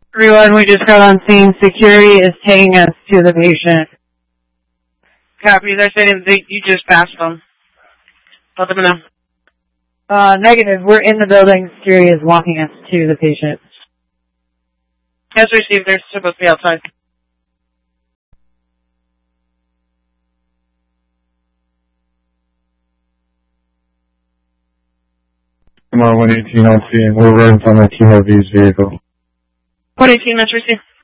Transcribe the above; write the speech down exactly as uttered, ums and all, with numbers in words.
Everyone, we just got on scene. Security is taking us to the patient. Copy. They're saying they, you just passed them. Let them know. Uh, negative. We're in the building. Security is walking us to the patient. As received, they're supposed to be outside. Come on, one eighteen on scene. We're running from a T R V's vehicle. one eighteen, that's received.